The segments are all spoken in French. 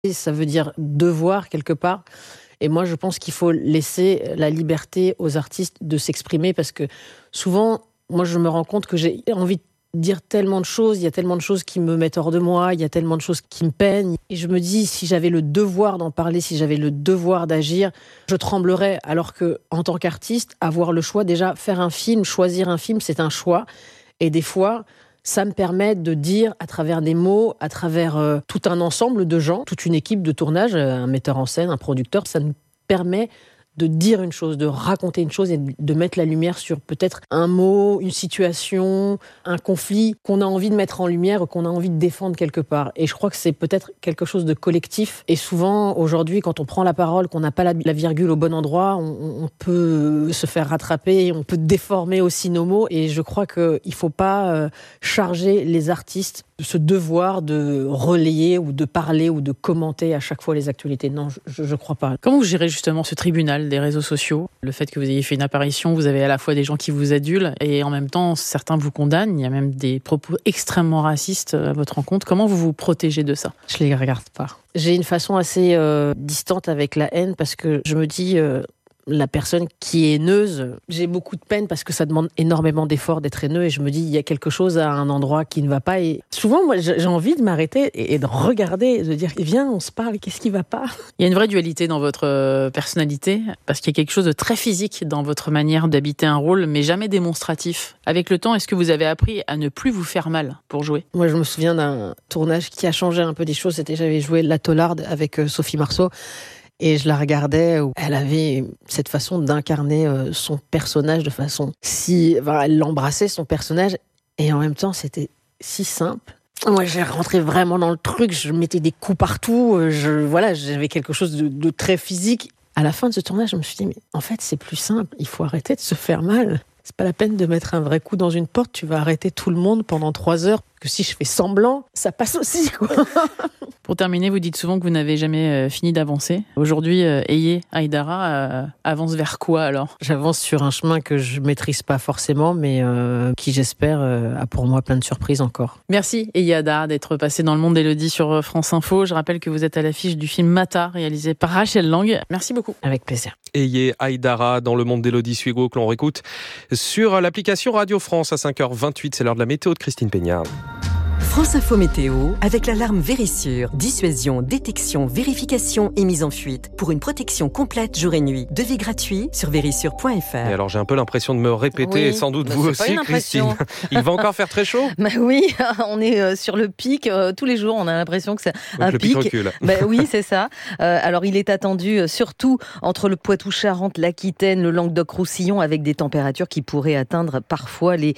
Ça veut dire devoir quelque part. Et moi, je pense qu'il faut laisser la liberté aux artistes de s'exprimer parce que souvent, moi, je me rends compte que j'ai envie de dire tellement de choses, il y a tellement de choses qui me mettent hors de moi, il y a tellement de choses qui me peignent. Et je me dis, si j'avais le devoir d'en parler, si j'avais le devoir d'agir, je tremblerais. Alors que, en tant qu'artiste, avoir le choix, déjà, faire un film, choisir un film, c'est un choix. Et des fois, ça me permet de dire, à travers des mots, à travers tout un ensemble de gens, toute une équipe de tournage, un metteur en scène, un producteur, ça me permet de dire une chose, de raconter une chose et de mettre la lumière sur peut-être un mot, une situation, un conflit qu'on a envie de mettre en lumière ou qu'on a envie de défendre quelque part. Et je crois que c'est peut-être quelque chose de collectif. Et souvent, aujourd'hui, quand on prend la parole, qu'on n'a pas la virgule au bon endroit, on peut se faire rattraper, on peut déformer aussi nos mots. Et je crois qu'il ne faut pas charger les artistes de ce devoir de relayer ou de parler ou de commenter à chaque fois les actualités. Non, je ne crois pas. Comment vous gérez justement ce tribunal des réseaux sociaux ? Le fait que vous ayez fait une apparition, vous avez à la fois des gens qui vous adulent et en même temps, certains vous condamnent. Il y a même des propos extrêmement racistes à votre encontre. Comment vous vous protégez de ça ? Je ne les regarde pas. J'ai une façon assez distante avec la haine parce que je me dis... la personne qui est haineuse, j'ai beaucoup de peine parce que ça demande énormément d'efforts d'être haineux et je me dis, il y a quelque chose à un endroit qui ne va pas. Et souvent, moi, j'ai envie de m'arrêter et de regarder, de dire, viens, on se parle, qu'est-ce qui ne va pas ? Il y a une vraie dualité dans votre personnalité parce qu'il y a quelque chose de très physique dans votre manière d'habiter un rôle, mais jamais démonstratif. Avec le temps, est-ce que vous avez appris à ne plus vous faire mal pour jouer ? Moi, je me souviens d'un tournage qui a changé un peu des choses. J'avais joué La Taularde avec Sophie Marceau. Et je la regardais, où elle avait cette façon d'incarner son personnage de façon si... Enfin, elle l'embrassait, son personnage, et en même temps, c'était si simple. Moi, j'ai rentré vraiment dans le truc, je mettais des coups partout, j'avais quelque chose de très physique. À la fin de ce tournage, je me suis dit, mais en fait, c'est plus simple, il faut arrêter de se faire mal. C'est pas la peine de mettre un vrai coup dans une porte, tu vas arrêter tout le monde pendant 3 heures. Que si je fais semblant, ça passe aussi, quoi. Pour terminer, vous dites souvent que vous n'avez jamais fini d'avancer. Aujourd'hui, Eye Aïdara avance vers quoi alors ? J'avance sur un chemin que je maîtrise pas forcément, mais qui j'espère a pour moi plein de surprises encore. Merci Eye Aïdara d'être passé dans le monde d'Élodie sur France Info. Je rappelle que vous êtes à l'affiche du film Mata, réalisé par Rachel Lang. Merci beaucoup. Avec plaisir. Eye Aïdara dans le monde d'Élodie Suego que l'on réécoute sur l'application Radio France à 5h28. C'est l'heure de la météo de Christine Peña. France Info Météo, avec l'alarme Vérissure. Dissuasion, détection, vérification et mise en fuite. Pour une protection complète jour et nuit. Devis gratuit sur vérissure.fr. Et alors j'ai un peu l'impression de me répéter, et sans doute vous aussi, Christine. Il va encore faire très chaud ? Oui, on est sur le pic. Tous les jours, on a l'impression que c'est un pic. Le pic recule. Oui, c'est ça. Alors il est attendu surtout entre le Poitou-Charentes, l'Aquitaine, le Languedoc-Roussillon, avec des températures qui pourraient atteindre parfois les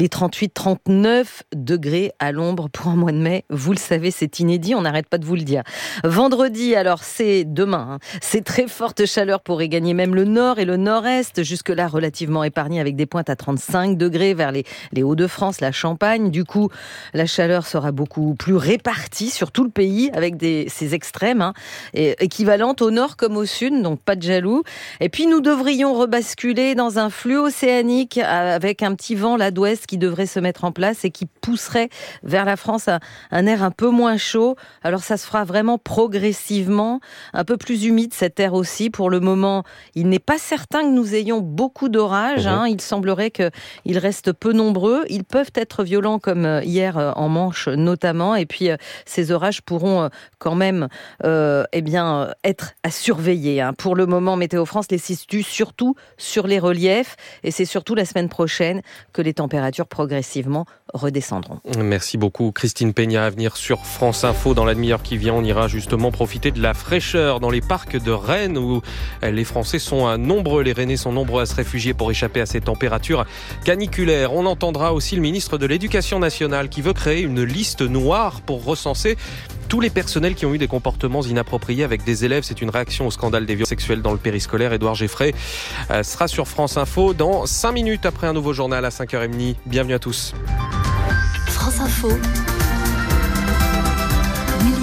38-39 degrés à l'ombre pour un mois de mai. Vous le savez, c'est inédit, on n'arrête pas de vous le dire. Vendredi, alors c'est demain, c'est très forte chaleur pourrait gagner même le nord et le nord-est, jusque-là relativement épargné avec des pointes à 35 degrés vers les Hauts-de-France, la Champagne. Du coup, la chaleur sera beaucoup plus répartie sur tout le pays avec ces extrêmes, équivalentes au nord comme au sud, donc pas de jaloux. Et puis nous devrions rebasculer dans un flux océanique avec un petit vent là d'ouest qui devrait se mettre en place et qui pousserait vers la France un air un peu moins chaud. Alors ça se fera vraiment progressivement, un peu plus humide cet air aussi. Pour le moment, il n'est pas certain que nous ayons beaucoup d'orages. Il semblerait qu'ils restent peu nombreux. Ils peuvent être violents comme hier en Manche notamment. Et puis ces orages pourront quand même être à surveiller. Pour le moment, Météo France les situe surtout sur les reliefs. Et c'est surtout la semaine prochaine que les températures progressivement redescendront. Merci beaucoup Christine Peña. À venir sur France Info dans la demi-heure qui vient, on ira justement profiter de la fraîcheur dans les parcs de Rennes où les Français sont nombreux, les Rennais sont nombreux à se réfugier pour échapper à ces températures caniculaires. On entendra aussi le ministre de l'Éducation nationale qui veut créer une liste noire pour recenser tous les personnels qui ont eu des comportements inappropriés avec des élèves. C'est une réaction au scandale des violences sexuelles dans le périscolaire. Édouard Geffray sera sur France Info dans 5 minutes après un nouveau journal à 5h30. Bienvenue à tous. France Info. William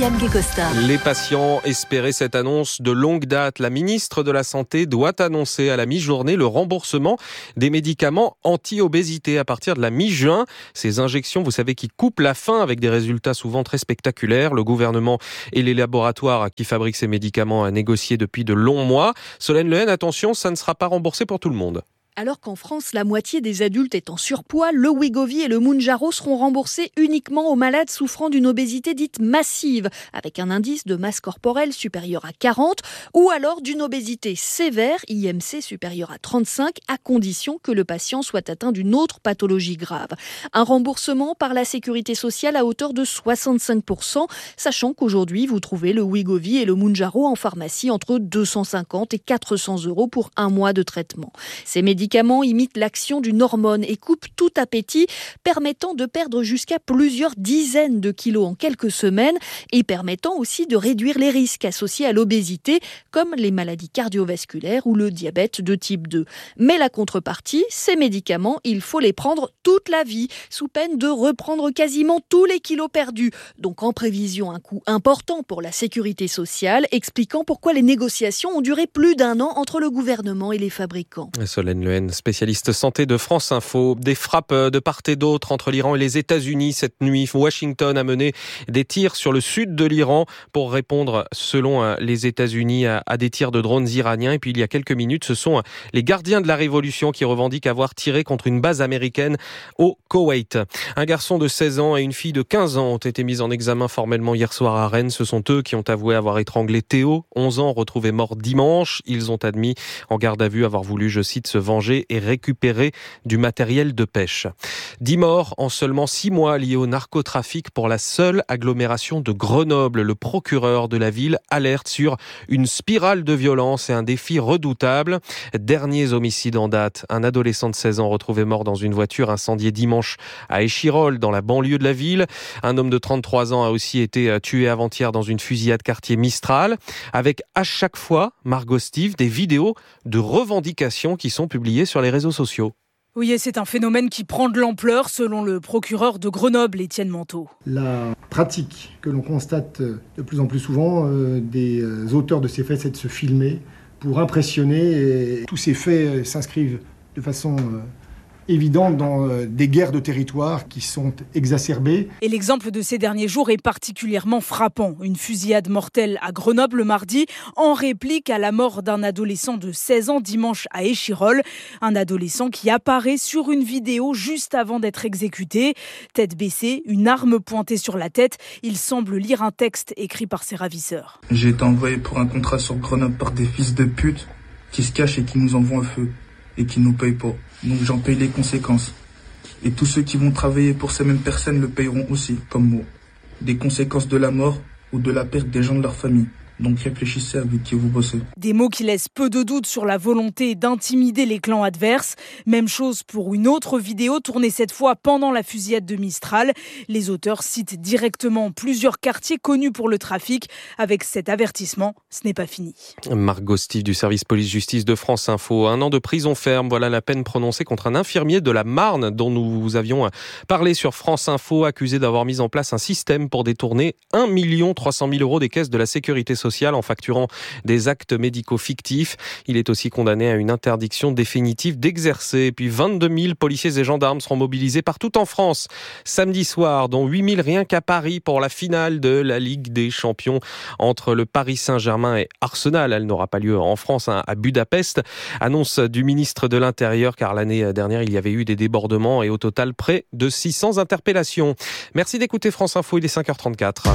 William Guécosta. Les patients espéraient cette annonce de longue date. La ministre de la Santé doit annoncer à la mi-journée le remboursement des médicaments anti-obésité à partir de la mi-juin. Ces injections, vous savez, qui coupent la faim avec des résultats souvent très spectaculaires. Le gouvernement et les laboratoires qui fabriquent ces médicaments a négocié depuis de longs mois. Solène Lehen, attention, ça ne sera pas remboursé pour tout le monde. Alors qu'en France, la moitié des adultes est en surpoids, le Wegovy et le Mounjaro seront remboursés uniquement aux malades souffrant d'une obésité dite massive, avec un indice de masse corporelle supérieur à 40, ou alors d'une obésité sévère, IMC supérieur à 35, à condition que le patient soit atteint d'une autre pathologie grave. Un remboursement par la sécurité sociale à hauteur de 65%, sachant qu'aujourd'hui, vous trouvez le Wegovy et le Mounjaro en pharmacie entre 250 et 400 € pour un mois de traitement. Ces médicaments imitent l'action d'une hormone et coupent tout appétit, permettant de perdre jusqu'à plusieurs dizaines de kilos en quelques semaines et permettant aussi de réduire les risques associés à l'obésité, comme les maladies cardiovasculaires ou le diabète de type 2. Mais la contrepartie, ces médicaments, il faut les prendre toute la vie, sous peine de reprendre quasiment tous les kilos perdus. Donc en prévision, un coût important pour la sécurité sociale, expliquant pourquoi les négociations ont duré plus d'1 an entre le gouvernement et les fabricants. Solène Lehen, spécialiste santé de France Info. Des frappes de part et d'autre entre l'Iran et les États-Unis cette nuit. Washington a mené des tirs sur le sud de l'Iran pour répondre, selon les États-Unis, à des tirs de drones iraniens. Et puis il y a quelques minutes, ce sont les gardiens de la révolution qui revendiquent avoir tiré contre une base américaine au Koweït. Un garçon de 16 ans et une fille de 15 ans ont été mis en examen formellement hier soir à Rennes. Ce sont eux qui ont avoué avoir étranglé Théo, 11 ans, retrouvé mort dimanche. Ils ont admis en garde à vue avoir voulu, je cite, se venger et récupérer du matériel de pêche. 10 morts en seulement 6 mois liés au narcotrafic pour la seule agglomération de Grenoble. Le procureur de la ville alerte sur une spirale de violence et un défi redoutable. Derniers homicides en date. Un adolescent de 16 ans retrouvé mort dans une voiture incendiée dimanche à Échirolles, dans la banlieue de la ville. Un homme de 33 ans a aussi été tué avant-hier dans une fusillade quartier Mistral. Avec à chaque fois, Margot Steve, des vidéos de revendications qui sont publiées sur les réseaux sociaux. Oui, et c'est un phénomène qui prend de l'ampleur, selon le procureur de Grenoble, Étienne Manteau. La pratique que l'on constate de plus en plus souvent des auteurs de ces faits, c'est de se filmer pour impressionner. Et tous ces faits s'inscrivent de façon évidente dans des guerres de territoire qui sont exacerbées. Et l'exemple de ces derniers jours est particulièrement frappant. Une fusillade mortelle à Grenoble mardi, en réplique à la mort d'un adolescent de 16 ans dimanche à Échirolles. Un adolescent qui apparaît sur une vidéo juste avant d'être exécuté. Tête baissée, une arme pointée sur la tête. Il semble lire un texte écrit par ses ravisseurs. J'ai été envoyé pour un contrat sur Grenoble par des fils de pute qui se cachent et qui nous envoient un feu et qui nous payent pas. Donc j'en paye les conséquences. Et tous ceux qui vont travailler pour ces mêmes personnes le payeront aussi, comme moi. Des conséquences de la mort ou de la perte des gens de leur famille. Donc réfléchissez avec qui vous bossez. Des mots qui laissent peu de doute sur la volonté d'intimider les clans adverses. Même chose pour une autre vidéo tournée cette fois pendant la fusillade de Mistral. Les auteurs citent directement plusieurs quartiers connus pour le trafic. Avec cet avertissement, ce n'est pas fini. Margot Steve du service police-justice de France Info. 1 an de prison ferme, voilà la peine prononcée contre un infirmier de la Marne dont nous avions parlé sur France Info, accusé d'avoir mis en place un système pour détourner 1 300 000 € des caisses de la sécurité sociale en facturant des actes médicaux fictifs. Il est aussi condamné à une interdiction définitive d'exercer. Et puis 22 000 policiers et gendarmes seront mobilisés partout en France samedi soir, dont 8 000 rien qu'à Paris pour la finale de la Ligue des Champions entre le Paris Saint-Germain et Arsenal. Elle n'aura pas lieu en France, à Budapest. Annonce du ministre de l'Intérieur, car l'année dernière, il y avait eu des débordements et au total près de 600 interpellations. Merci d'écouter France Info, il est 5h34.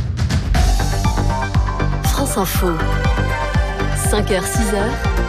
France Info, 5h, 6h,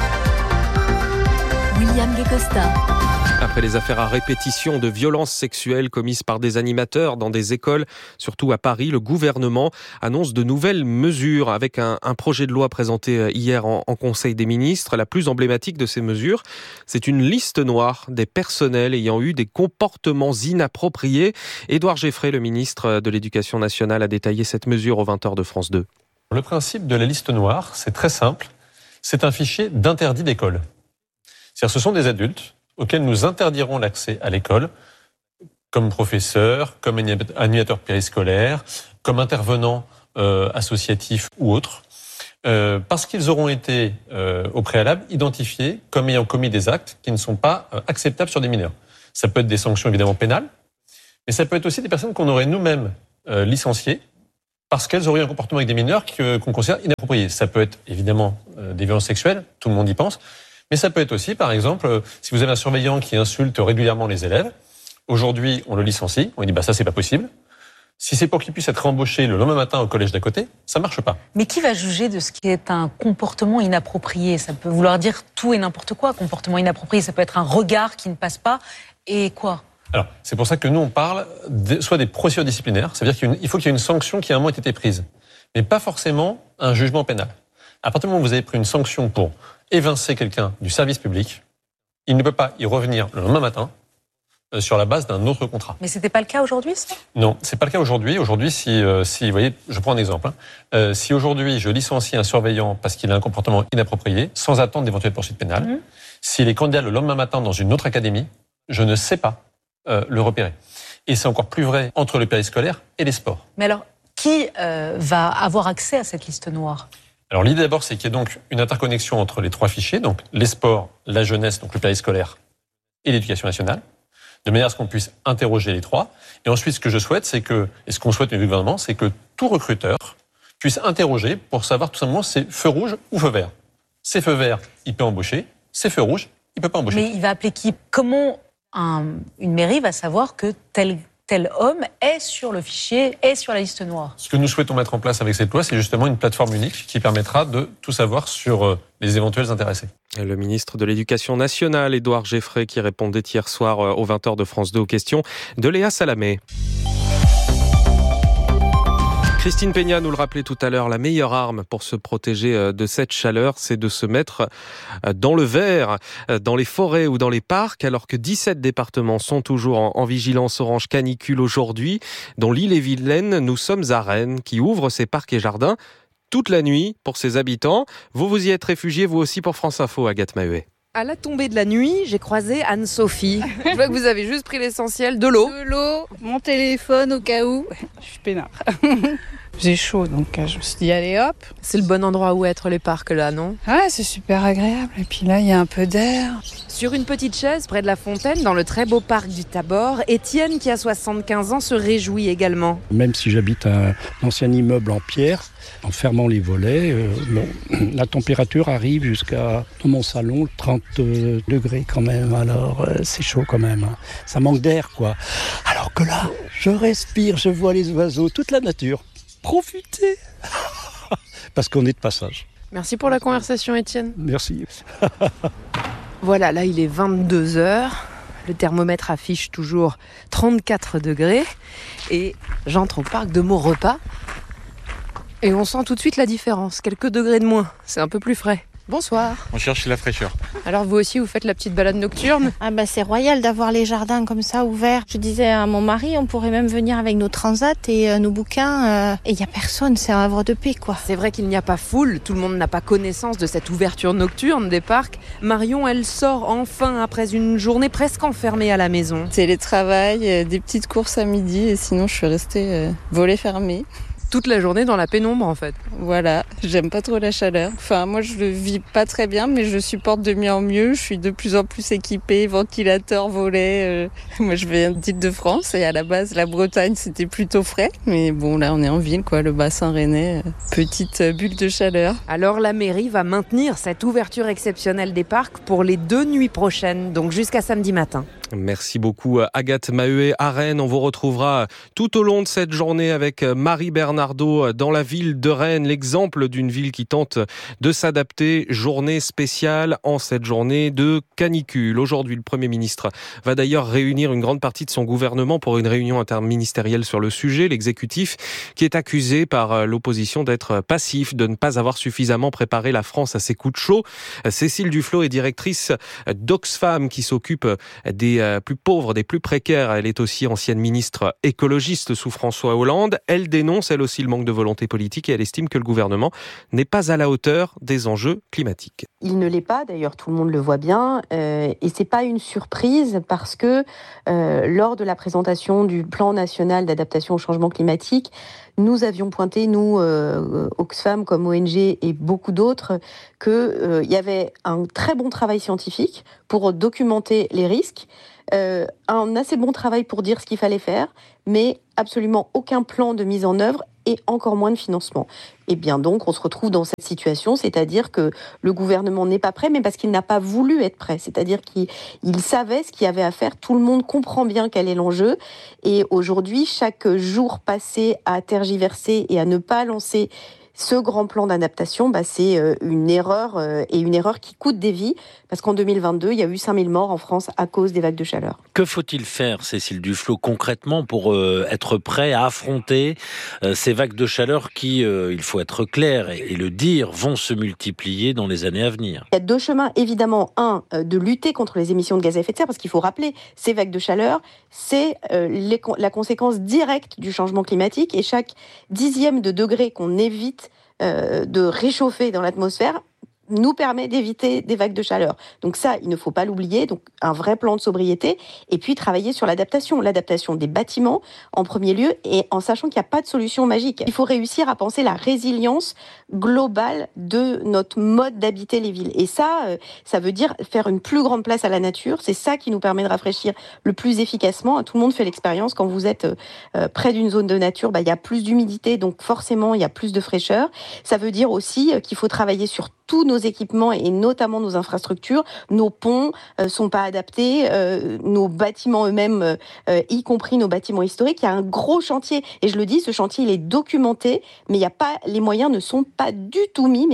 William Guécosta. Après les affaires à répétition de violences sexuelles commises par des animateurs dans des écoles, surtout à Paris, le gouvernement annonce de nouvelles mesures avec un projet de loi présenté hier en Conseil des ministres. La plus emblématique de ces mesures, c'est une liste noire des personnels ayant eu des comportements inappropriés. Édouard Geffray, le ministre de l'Éducation nationale, a détaillé cette mesure aux 20h de France 2. Le principe de la liste noire, c'est très simple. C'est un fichier d'interdit d'école. C'est-à-dire, ce sont des adultes auxquels nous interdirons l'accès à l'école, comme professeurs, comme animateurs périscolaires, comme intervenants associatifs ou autres, parce qu'ils auront été au préalable identifiés comme ayant commis des actes qui ne sont pas acceptables sur des mineurs. Ça peut être des sanctions évidemment pénales, mais ça peut être aussi des personnes qu'on aurait nous-mêmes licenciées parce qu'elles auraient un comportement avec des mineurs qu'on considère inapproprié. Ça peut être évidemment des violences sexuelles, tout le monde y pense, mais ça peut être aussi, par exemple, si vous avez un surveillant qui insulte régulièrement les élèves, aujourd'hui on le licencie, on lui dit ça c'est pas possible. Si c'est pour qu'il puisse être réembauché le lendemain matin au collège d'à côté, ça marche pas. Mais qui va juger de ce qui est un comportement inapproprié ? Ça peut vouloir dire tout et n'importe quoi. Comportement inapproprié, ça peut être un regard qui ne passe pas. Et quoi ? Alors, c'est pour ça que nous, on parle soit des procédures disciplinaires, c'est-à-dire qu'il faut qu'il y ait une sanction qui à un moment ait été prise, mais pas forcément un jugement pénal. À partir du moment où vous avez pris une sanction pour évincer quelqu'un du service public, il ne peut pas y revenir le lendemain matin sur la base d'un autre contrat. Mais c'était pas le cas aujourd'hui, ça ? Non, c'est pas le cas aujourd'hui. Aujourd'hui, si vous voyez, je prends un exemple. Si aujourd'hui je licencie un surveillant parce qu'il a un comportement inapproprié, sans attendre d'éventuelles poursuites pénales, s'il est candidat le lendemain matin dans une autre académie, je ne sais pas le repérer. Et c'est encore plus vrai entre le périscolaire et les sports. Mais alors, qui va avoir accès à cette liste noire ? Alors l'idée d'abord, c'est qu'il y ait donc une interconnexion entre les trois fichiers, donc les sports, la jeunesse, donc le périscolaire et l'éducation nationale, de manière à ce qu'on puisse interroger les trois. Et ensuite, ce que je souhaite, et ce qu'on souhaite au gouvernement, c'est que tout recruteur puisse interroger pour savoir tout simplement c'est feu rouge ou feu vert. C'est feu vert, il peut embaucher. C'est feu rouge, il peut pas embaucher. Mais il va appeler qui ? Comment une mairie va savoir que tel homme est sur le fichier, est sur la liste noire ? Ce que nous souhaitons mettre en place avec cette loi, c'est justement une plateforme unique qui permettra de tout savoir sur les éventuels intéressés. Le ministre de l'Éducation nationale, Édouard Geffray, qui répondait hier soir aux 20h de France 2 aux questions de Léa Salamé. Christine Peña nous le rappelait tout à l'heure, la meilleure arme pour se protéger de cette chaleur, c'est de se mettre dans le vert, dans les forêts ou dans les parcs, alors que 17 départements sont toujours en vigilance orange canicule aujourd'hui, dont l'Ille-et-Vilaine. Nous sommes à Rennes, qui ouvre ses parcs et jardins toute la nuit pour ses habitants. Vous y êtes réfugiés, vous aussi, pour France Info, Agathe Maheuet. À la tombée de la nuit, j'ai croisé Anne-Sophie. Je vois que vous avez juste pris l'essentiel, de l'eau. De l'eau, mon téléphone au cas où. Je suis peinard. J'ai chaud, donc je me suis dit, allez hop. C'est le bon endroit où être, les parcs, là, non ? Ouais, c'est super agréable. Et puis là, il y a un peu d'air. Sur une petite chaise, près de la fontaine, dans le très beau parc du Tabor, Étienne, qui a 75 ans, se réjouit également. Même si j'habite un ancien immeuble en pierre, en fermant les volets, la température arrive jusqu'à, dans mon salon, 30 degrés quand même. Alors, c'est chaud quand même. Ça manque d'air, quoi. Alors que là, je respire, je vois les oiseaux, toute la nature. Profitez parce qu'on est de passage. Merci pour la conversation, Étienne. Merci. Voilà, là il est 22h. Le thermomètre affiche toujours 34 degrés. Et j'entre au parc de Maurepas. Et on sent tout de suite la différence. Quelques degrés de moins. C'est un peu plus frais. Bonsoir. On cherche la fraîcheur. Alors vous aussi, vous faites la petite balade nocturne ? C'est royal d'avoir les jardins comme ça ouverts. Je disais à mon mari, on pourrait même venir avec nos transats et nos bouquins. Et il n'y a personne, c'est un havre de paix, quoi. C'est vrai qu'il n'y a pas foule, tout le monde n'a pas connaissance de cette ouverture nocturne des parcs. Marion, elle sort enfin après une journée presque enfermée à la maison. Télétravail, des petites courses à midi et sinon je suis restée volets fermés. Toute la journée dans la pénombre, en fait. Voilà, j'aime pas trop la chaleur. Enfin, moi, je le vis pas très bien, mais je supporte de mieux en mieux. Je suis de plus en plus équipée, ventilateur, volets. Moi, je viens d'Île-de-France et à la base, la Bretagne, c'était plutôt frais. Mais bon, là, on est en ville, quoi, le bassin rennais. Petite bulle de chaleur. Alors, la mairie va maintenir cette ouverture exceptionnelle des parcs pour les 2 nuits prochaines, donc jusqu'à samedi matin. Merci beaucoup Agathe Maheuet à Rennes. On vous retrouvera tout au long de cette journée avec Marie Bernardo dans la ville de Rennes, l'exemple d'une ville qui tente de s'adapter. Journée spéciale en cette journée de canicule. Aujourd'hui, le Premier ministre va d'ailleurs réunir une grande partie de son gouvernement pour une réunion interministérielle sur le sujet. L'exécutif qui est accusé par l'opposition d'être passif, de ne pas avoir suffisamment préparé la France à ces coups de chaud. Cécile Duflot est directrice d'Oxfam qui s'occupe des plus pauvres, des plus précaires. Elle est aussi ancienne ministre écologiste sous François Hollande. Elle dénonce, elle aussi, le manque de volonté politique et elle estime que le gouvernement n'est pas à la hauteur des enjeux climatiques. Il ne l'est pas, d'ailleurs tout le monde le voit bien, et c'est pas une surprise parce que lors de la présentation du plan national d'adaptation au changement climatique, Nous avions pointé, nous, Oxfam comme ONG et beaucoup d'autres, qu'il y avait un très bon travail scientifique pour documenter les risques, un assez bon travail pour dire ce qu'il fallait faire, mais absolument aucun plan de mise en œuvre et encore moins de financement. Et bien donc, on se retrouve dans cette situation, c'est-à-dire que le gouvernement n'est pas prêt, mais parce qu'il n'a pas voulu être prêt. C'est-à-dire qu'il savait ce qu'il y avait à faire. Tout le monde comprend bien quel est l'enjeu. Et aujourd'hui, chaque jour passé à tergiverser et à ne pas lancer ce grand plan d'adaptation, c'est une erreur, et une erreur qui coûte des vies, parce qu'en 2022, il y a eu 5000 morts en France à cause des vagues de chaleur. Que faut-il faire, Cécile Duflot, concrètement pour être prêt à affronter ces vagues de chaleur qui, il faut être clair et le dire, vont se multiplier dans les années à venir? Il y a deux chemins, évidemment. Un, de lutter contre les émissions de gaz à effet de serre, parce qu'il faut rappeler, ces vagues de chaleur, c'est la conséquence directe du changement climatique, et chaque dixième de degré qu'on évite de réchauffer dans l'atmosphère nous permet d'éviter des vagues de chaleur. Donc ça, il ne faut pas l'oublier. Donc un vrai plan de sobriété, et puis travailler sur l'adaptation des bâtiments en premier lieu, et en sachant qu'il n'y a pas de solution magique. Il faut réussir à penser la résilience globale de notre mode d'habiter les villes. Et ça veut dire faire une plus grande place à la nature. C'est ça qui nous permet de rafraîchir le plus efficacement. Tout le monde fait l'expérience. Quand vous êtes près d'une zone de nature, il y a plus d'humidité, donc forcément il y a plus de fraîcheur. Ça veut dire aussi qu'il faut travailler sur tous nos équipements et notamment nos infrastructures. Nos ponts sont pas adaptés, nos bâtiments eux-mêmes, y compris nos bâtiments historiques. Il y a un gros chantier, et je le dis, ce chantier il est documenté, mais les moyens ne sont pas du tout mis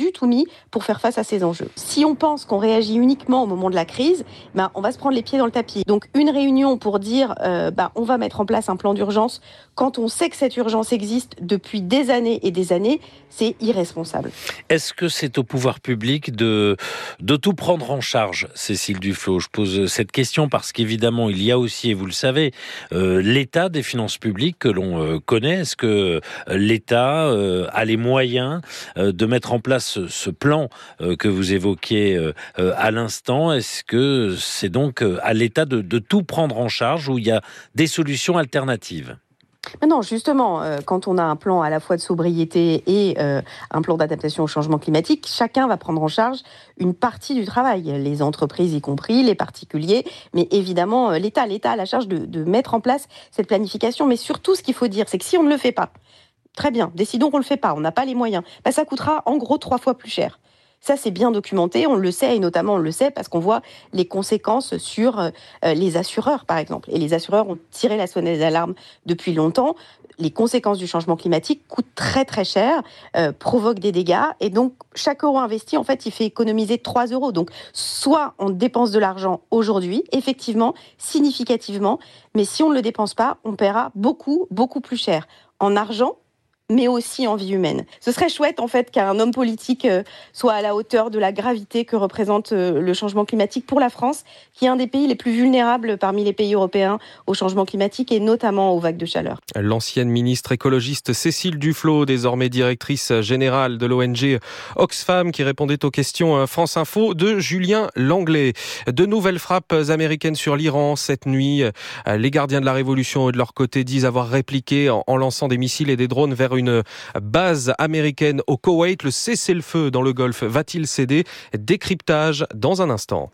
pour faire face à ces enjeux. Si on pense qu'on réagit uniquement au moment de la crise, on va se prendre les pieds dans le tapis. Donc une réunion pour dire on va mettre en place un plan d'urgence quand on sait que cette urgence existe depuis des années et des années, c'est irresponsable. Est-ce que c'est au pouvoir public de tout prendre en charge, Cécile Duflot? Je pose cette question parce qu'évidemment, il y a aussi, et vous le savez, l'état des finances publiques que l'on connaît. Est-ce que l'État a les moyens de mettre en place ce plan que vous évoquiez à l'instant? Est-ce que c'est donc à l'État de tout prendre en charge, ou il y a des solutions alternatives? Non, justement, quand on a un plan à la fois de sobriété et un plan d'adaptation au changement climatique, chacun va prendre en charge une partie du travail, les entreprises y compris, les particuliers, mais évidemment l'État a la charge de mettre en place cette planification. Mais surtout, ce qu'il faut dire, c'est que si on ne le fait pas, très bien, décidons qu'on ne le fait pas, on n'a pas les moyens, ça coûtera en gros 3 fois plus cher. Ça, c'est bien documenté, on le sait, et notamment on le sait parce qu'on voit les conséquences sur les assureurs, par exemple. Et les assureurs ont tiré la sonnette d'alarme depuis longtemps. Les conséquences du changement climatique coûtent très très cher, provoquent des dégâts, et donc chaque euro investi, en fait, il fait économiser 3 euros. Donc, soit on dépense de l'argent aujourd'hui, effectivement, significativement, mais si on ne le dépense pas, on paiera beaucoup, beaucoup plus cher en argent, mais aussi en vie humaine. Ce serait chouette, en fait, qu'un homme politique soit à la hauteur de la gravité que représente le changement climatique pour la France, qui est un des pays les plus vulnérables parmi les pays européens au changement climatique et notamment aux vagues de chaleur. L'ancienne ministre écologiste Cécile Duflot, désormais directrice générale de l'ONG Oxfam, qui répondait aux questions France Info de Julien Langlais. De nouvelles frappes américaines sur l'Iran cette nuit. Les gardiens de la révolution, de leur côté, disent avoir répliqué en lançant des missiles et des drones vers une base américaine au Koweït. Le cessez-le-feu dans le Golfe va-t-il céder? Décryptage dans un instant.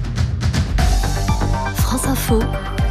France Info.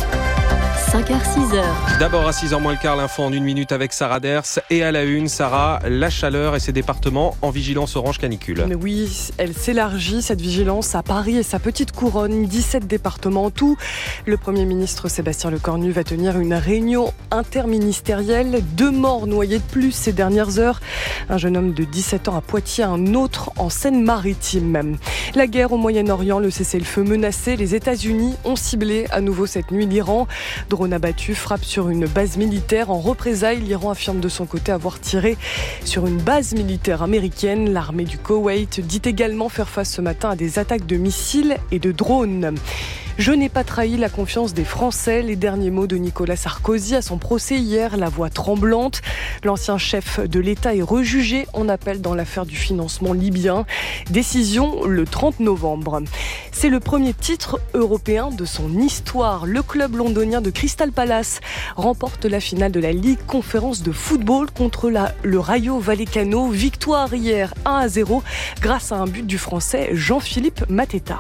5h-6h. D'abord à 6h moins le quart, l'info en 1 minute avec Sarah Ders. Et à la une, Sarah, la chaleur et ses départements en vigilance orange canicule. Mais oui, elle s'élargit, cette vigilance, à Paris et sa petite couronne. 17 départements en tout. Le Premier ministre Sébastien Lecornu va tenir une réunion interministérielle. 2 morts noyés de plus ces dernières heures. Un jeune homme de 17 ans à Poitiers, un autre en Seine-Maritime même. La guerre au Moyen-Orient, le cessez-le-feu menacé. Les États-Unis ont ciblé à nouveau cette nuit l'Iran. Drone abattu, frappe sur une base militaire. En représailles, l'Iran affirme de son côté avoir tiré sur une base militaire américaine. L'armée du Koweït dit également faire face ce matin à des attaques de missiles et de drones. Je n'ai pas trahi la confiance des Français. Les derniers mots de Nicolas Sarkozy à son procès hier, la voix tremblante. L'ancien chef de l'État est rejugé en appel dans l'affaire du financement libyen. Décision le 30 novembre. C'est le premier titre européen de son histoire. Le club londonien de cricket Crystal Palace remporte la finale de la Ligue Conférence de football contre le Rayo Vallecano. Victoire hier 1-0 grâce à un but du Français Jean-Philippe Mateta.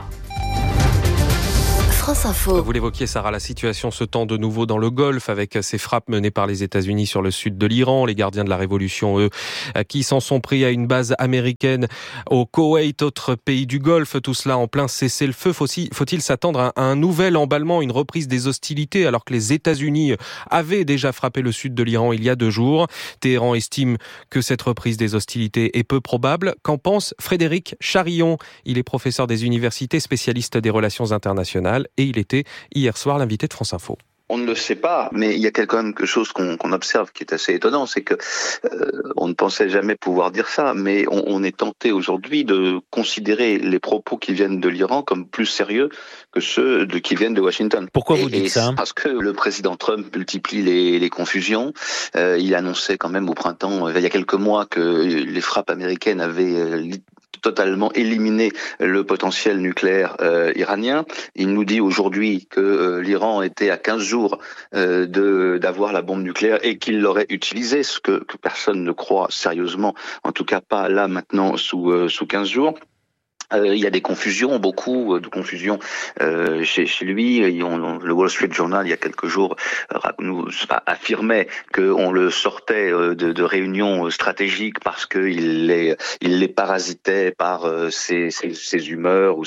France Info. Vous l'évoquiez, Sarah, la situation se tend de nouveau dans le Golfe avec ces frappes menées par les États-Unis sur le sud de l'Iran. Les gardiens de la révolution, eux, qui s'en sont pris à une base américaine au Koweït, autre pays du Golfe. Tout cela en plein cessez-le-feu. Faut-il s'attendre à un nouvel emballement, une reprise des hostilités alors que les États-Unis avaient déjà frappé le sud de l'Iran il y a 2 jours? Téhéran estime que cette reprise des hostilités est peu probable. Qu'en pense Frédéric Charillon? Il est professeur des universités, spécialiste des relations internationales. Et il était hier soir l'invité de France Info. On ne le sait pas, mais il y a quand même quelque chose qu'on observe qui est assez étonnant, c'est que on ne pensait jamais pouvoir dire ça, mais on est tenté aujourd'hui de considérer les propos qui viennent de l'Iran comme plus sérieux que ceux qui viennent de Washington. Pourquoi vous dites ça ? Parce que le président Trump multiplie les confusions. Il annonçait quand même au printemps, il y a quelques mois, que les frappes américaines avaient totalement éliminé le potentiel nucléaire iranien. Il nous dit aujourd'hui que l'Iran était à 15 jours d'avoir la bombe nucléaire et qu'il l'aurait utilisée, ce que personne ne croit sérieusement, en tout cas pas là maintenant sous 15 jours. Il y a des confusions, beaucoup de confusions chez lui. Le Wall Street Journal, il y a quelques jours, nous affirmait qu'on le sortait de réunions stratégiques parce qu'il les parasitait par ses humeurs ou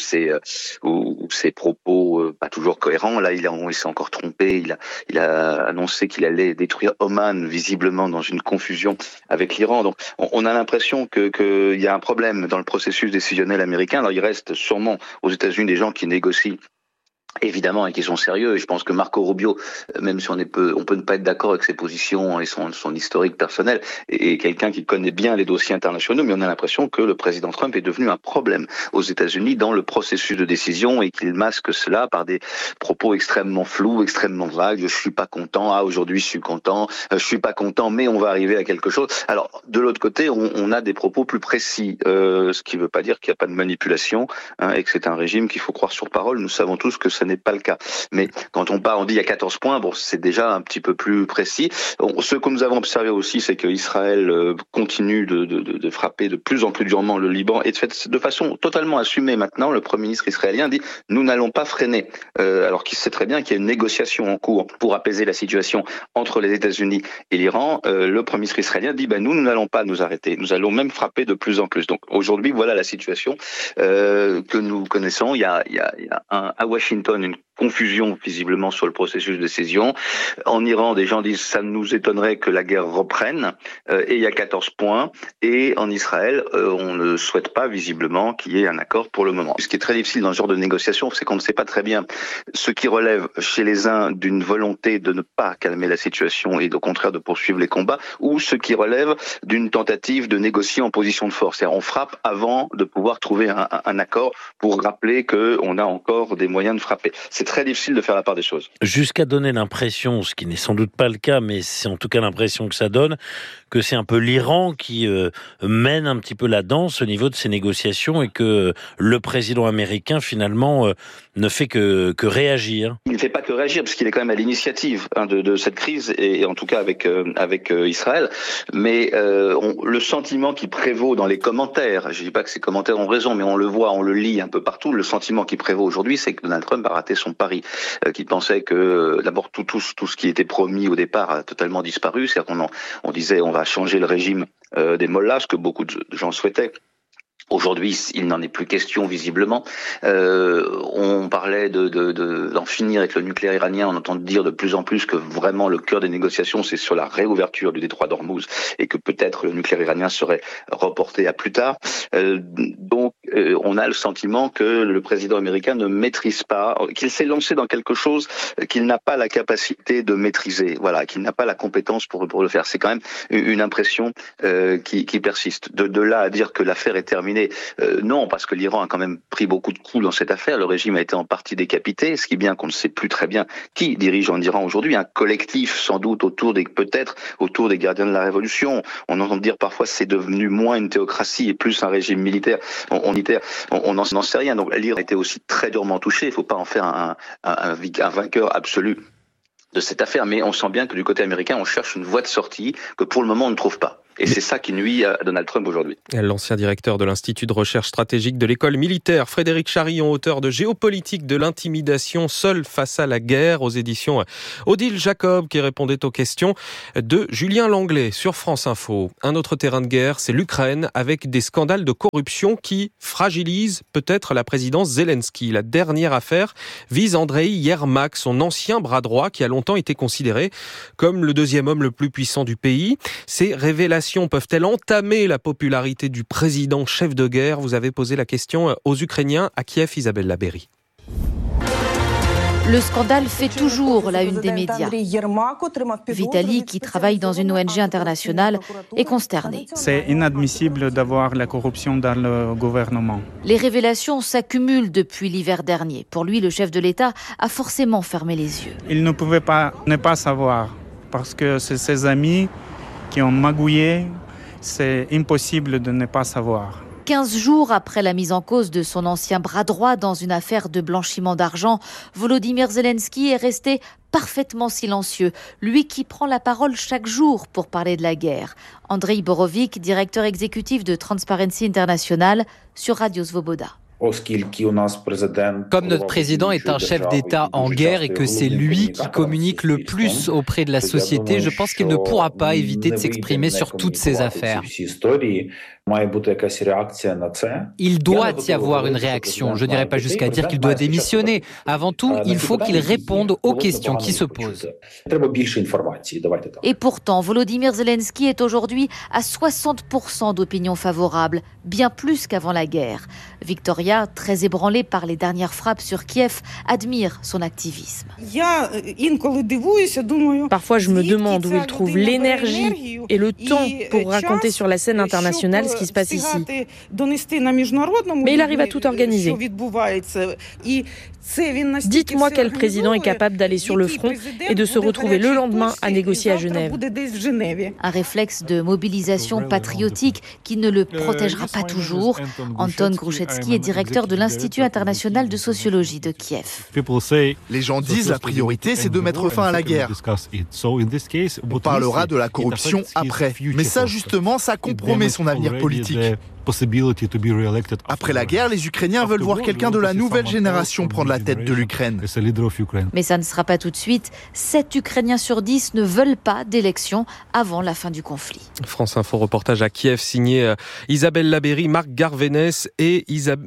ses propos pas toujours cohérents. Là, il s'est encore trompé. Il a annoncé qu'il allait détruire Oman, visiblement dans une confusion avec l'Iran. Donc, on a l'impression qu'il y a un problème dans le processus décisionnel américain. Alors, il reste sûrement aux États-Unis des gens qui négocient évidemment, et qui sont sérieux. Et je pense que Marco Rubio, même si on peut ne pas être d'accord avec ses positions et son historique personnel, est quelqu'un qui connaît bien les dossiers internationaux, mais on a l'impression que le président Trump est devenu un problème aux États-Unis dans le processus de décision et qu'il masque cela par des propos extrêmement flous, extrêmement vagues. Je suis pas content. Aujourd'hui, je suis content. Je suis pas content, mais on va arriver à quelque chose. Alors, de l'autre côté, on a des propos plus précis, ce qui veut pas dire qu'il n'y a pas de manipulation, et que c'est un régime qu'il faut croire sur parole. Nous savons tous que ce n'est pas le cas. Mais quand on dit il y a 14 points, bon, c'est déjà un petit peu plus précis. Ce que nous avons observé aussi, c'est qu'Israël continue de frapper de plus en plus durement le Liban et de façon totalement assumée maintenant. Le Premier ministre israélien dit « Nous n'allons pas freiner », alors qu'il sait très bien qu'il y a une négociation en cours pour apaiser la situation entre les États-Unis et l'Iran. Le Premier ministre israélien dit « Nous n'allons pas nous arrêter. Nous allons même frapper de plus en plus ». Donc aujourd'hui, voilà la situation que nous connaissons. Il y a à Washington une confusion visiblement sur le processus de décision. En Iran, des gens disent ça nous étonnerait que la guerre reprenne, et il y a 14 points. Et en Israël, on ne souhaite pas visiblement qu'il y ait un accord pour le moment. Ce qui est très difficile dans ce genre de négociation, c'est qu'on ne sait pas très bien ce qui relève chez les uns d'une volonté de ne pas calmer la situation et au contraire de poursuivre les combats, ou ce qui relève d'une tentative de négocier en position de force. C'est-à-dire on frappe avant de pouvoir trouver un accord pour rappeler qu'on a encore des moyens de frapper. C'est très difficile de faire la part des choses. Jusqu'à donner l'impression, ce qui n'est sans doute pas le cas, mais c'est en tout cas l'impression que ça donne, que c'est un peu l'Iran qui mène un petit peu la danse au niveau de ces négociations et que le président américain finalement ne fait que réagir. Il ne fait pas que réagir parce qu'il est quand même à l'initiative de cette crise et en tout cas avec Israël. Mais le sentiment qui prévaut dans les commentaires, je ne dis pas que ces commentaires ont raison, mais on le voit, on le lit un peu partout. Le sentiment qui prévaut aujourd'hui, c'est que Donald Trump a raté son pari, qu'il pensait que d'abord tout ce qui était promis au départ a totalement disparu. C'est-à-dire qu'on disait on va changer le régime des mollahs, ce que beaucoup de gens souhaitaient. Aujourd'hui, il n'en est plus question visiblement. On parlait d'en finir avec le nucléaire iranien. On entend dire de plus en plus que vraiment le cœur des négociations, c'est sur la réouverture du détroit d'Ormuz et que peut-être le nucléaire iranien serait reporté à plus tard. Donc, on a le sentiment que le président américain ne maîtrise pas, qu'il s'est lancé dans quelque chose qu'il n'a pas la capacité de maîtriser. Voilà, qu'il n'a pas la compétence pour le faire. C'est quand même une impression qui persiste. De là à dire que l'affaire est terminée. Non, parce que l'Iran a quand même pris beaucoup de coups dans cette affaire. Le régime a été en partie décapité, ce qui est bien qu'on ne sait plus très bien qui dirige en Iran aujourd'hui. Un collectif, sans doute, peut-être autour des gardiens de la révolution. On entend dire parfois c'est devenu moins une théocratie et plus un régime militaire. On n'en sait rien. Donc l'Iran a été aussi très durement touché. Il ne faut pas en faire un vainqueur absolu de cette affaire. Mais on sent bien que du côté américain, on cherche une voie de sortie que pour le moment on ne trouve pas. Et c'est ça qui nuit à Donald Trump aujourd'hui. L'ancien directeur de l'Institut de recherche stratégique de l'école militaire, Frédéric Charillon, auteur de Géopolitique de l'intimidation, seul face à la guerre, aux éditions Odile Jacob, qui répondait aux questions de Julien Langlais sur France Info. Un autre terrain de guerre, c'est l'Ukraine, avec des scandales de corruption qui fragilisent peut-être la présidence Zelensky. La dernière affaire vise Andreï Yermak, son ancien bras droit, qui a longtemps été considéré comme le deuxième homme le plus puissant du pays. Ces révélations peuvent-elles entamer la popularité du président chef de guerre ? Vous avez posé la question aux Ukrainiens à Kiev, Isabelle Labeyrie. Le scandale fait toujours la une des médias. Vitali, qui travaille dans une ONG internationale, est consterné. C'est inadmissible d'avoir la corruption dans le gouvernement. Les révélations s'accumulent depuis l'hiver dernier. Pour lui, le chef de l'État a forcément fermé les yeux. Il ne pouvait pas ne pas savoir, parce que c'est ses amis qui ont magouillé, c'est impossible de ne pas savoir. 15 jours après la mise en cause de son ancien bras droit dans une affaire de blanchiment d'argent, Volodymyr Zelensky est resté parfaitement silencieux, lui qui prend la parole chaque jour pour parler de la guerre. Andrei Borovik, directeur exécutif de Transparency International, sur Radio Svoboda. Comme notre président est un chef d'État en guerre et que c'est lui qui communique le plus auprès de la société, je pense qu'il ne pourra pas éviter de s'exprimer sur toutes ces affaires. Il doit y avoir une réaction. Je n'irai pas jusqu'à dire qu'il doit démissionner. Avant tout, il faut qu'il réponde aux questions qui se posent. Et pourtant, Volodymyr Zelensky est aujourd'hui à 60% d'opinion favorable, bien plus qu'avant la guerre. Victoria, très ébranlée par les dernières frappes sur Kiev, admire son activisme. Parfois, je me demande où il trouve l'énergie et le temps pour raconter sur la scène internationale ce qui se passe ici. Mais il arrive à tout organiser. Dites-moi quel président est capable d'aller sur le front et de se retrouver le lendemain à négocier à Genève. Un réflexe de mobilisation patriotique qui ne le protégera pas toujours. Anton Gruszecki est directeur de l'Institut international de sociologie de Kiev. Les gens disent la priorité, c'est de mettre fin à la guerre. On parlera de la corruption après. Mais ça, justement, ça compromet son avenir politique. Après la guerre, les Ukrainiens veulent voir quelqu'un de la nouvelle génération prendre la tête de l'Ukraine. Mais ça ne sera pas tout de suite. 7 Ukrainiens sur 10 ne veulent pas d'élection avant la fin du conflit. France Info reportage à Kiev signé Isabelle Labeyrie, Marc Garvenès et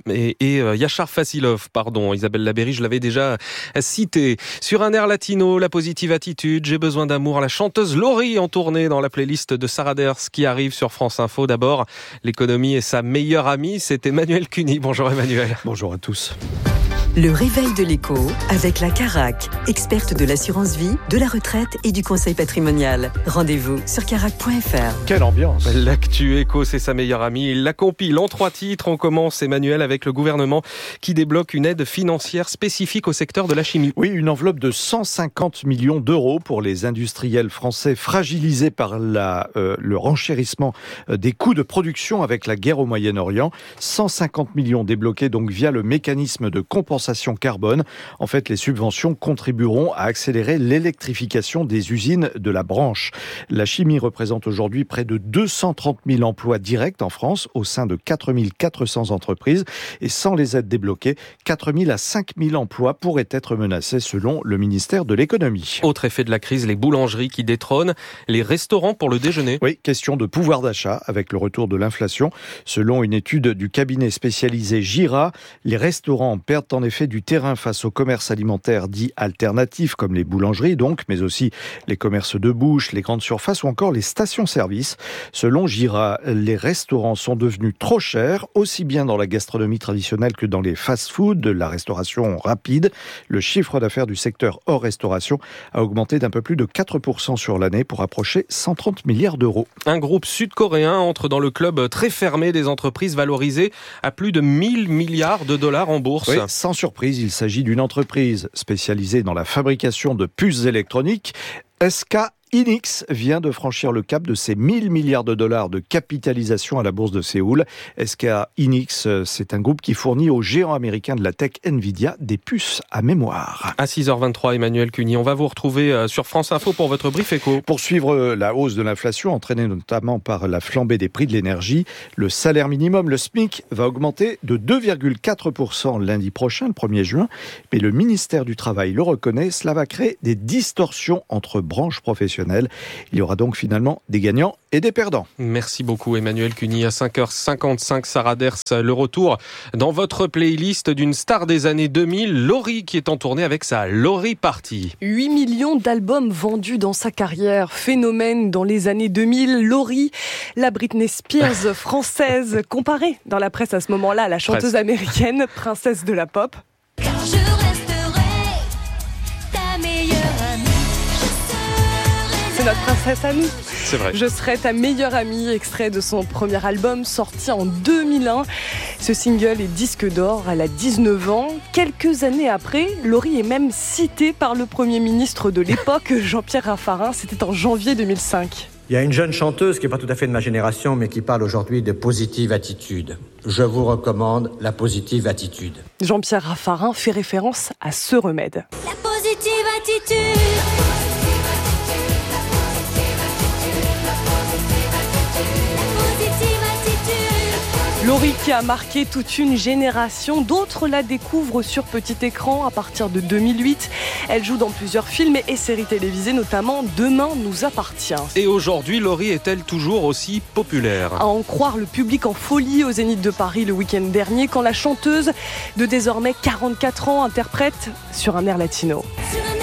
Yachar Fassilov. Isabelle Labeyrie, je l'avais déjà cité. Sur un air latino, la positive attitude, j'ai besoin d'amour. La chanteuse Laurie en tournée dans la playlist de Sarah Ders qui arrive sur France Info. D'abord, l'économie et sa meilleure amie, c'est Emmanuel Cuny. Bonjour Emmanuel. Bonjour à tous. Le réveil de l'écho avec la Carac, experte de l'assurance vie, de la retraite et du conseil patrimonial. Rendez-vous sur carac.fr. Quelle ambiance. L'actu éco, c'est sa meilleure amie. Il la compile en 3 titres. On commence, Emmanuel, avec le gouvernement qui débloque une aide financière spécifique au secteur de la chimie. Oui, une enveloppe de 150 millions d'euros pour les industriels français fragilisés par le renchérissement des coûts de production avec la guerre au Moyen-Orient. 150 millions débloqués donc via le mécanisme de compensation carbone. En fait, les subventions contribueront à accélérer l'électrification des usines de la branche. La chimie représente aujourd'hui près de 230 000 emplois directs en France au sein de 4 400 entreprises. Et sans les aides débloquées, 4 000 à 5 000 emplois pourraient être menacés selon le ministère de l'économie. Autre effet de la crise, les boulangeries qui détrônent les restaurants pour le déjeuner. Oui, question de pouvoir d'achat avec le retour de l'inflation. Selon une étude du cabinet spécialisé Gira, les restaurants perdent en effet du terrain face au commerce alimentaire dit alternatif, comme les boulangeries donc, mais aussi les commerces de bouche, les grandes surfaces ou encore les stations-service. Selon Gira, les restaurants sont devenus trop chers, aussi bien dans la gastronomie traditionnelle que dans les fast-foods, de la restauration rapide. Le chiffre d'affaires du secteur hors restauration a augmenté d'un peu plus de 4% sur l'année pour approcher 130 milliards d'euros. Un groupe sud-coréen entre dans le club très fermé des entreprises valorisées à plus de 1000 milliards de dollars en bourse. Oui, sans surprise, il s'agit d'une entreprise spécialisée dans la fabrication de puces électroniques, SK Inex vient de franchir le cap de ses 1000 milliards de dollars de capitalisation à la bourse de Séoul. SK Hynix, c'est un groupe qui fournit aux géants américains de la tech Nvidia des puces à mémoire. À 6h23, Emmanuel Cuny, on va vous retrouver sur France Info pour votre brief éco. Pour suivre la hausse de l'inflation, entraînée notamment par la flambée des prix de l'énergie, le salaire minimum, le SMIC, va augmenter de 2,4% lundi prochain, le 1er juin. Mais le ministère du Travail le reconnaît, cela va créer des distorsions entre branches professionnelles. Il y aura donc finalement des gagnants et des perdants. Merci beaucoup Emmanuel Cuny. À 5h55, Sarah Ders, le retour dans votre playlist d'une star des années 2000, Laurie, qui est en tournée avec sa Laurie Party. 8 millions d'albums vendus dans sa carrière. Phénomène dans les années 2000. Laurie, la Britney Spears française, comparée dans la presse à ce moment-là à la chanteuse américaine, princesse de la pop. Car je resterai ta meilleure amie. C'est notre princesse à nous. C'est vrai. Je serai ta meilleure amie, extrait de son premier album sorti en 2001. Ce single est disque d'or, elle a 19 ans. Quelques années après, Laurie est même citée par le Premier ministre de l'époque, Jean-Pierre Raffarin. C'était en janvier 2005. Il y a une jeune chanteuse qui n'est pas tout à fait de ma génération, mais qui parle aujourd'hui de positive attitude. Je vous recommande la positive attitude. Jean-Pierre Raffarin fait référence à ce remède. La positive attitude. Laurie qui a marqué toute une génération, d'autres la découvrent sur petit écran à partir de 2008. Elle joue dans plusieurs films et séries télévisées, notamment Demain nous appartient. Et aujourd'hui, Laurie est-elle toujours aussi populaire ? À en croire le public en folie au Zénith de Paris le week-end dernier, quand la chanteuse de désormais 44 ans interprète sur un air latino. Sur un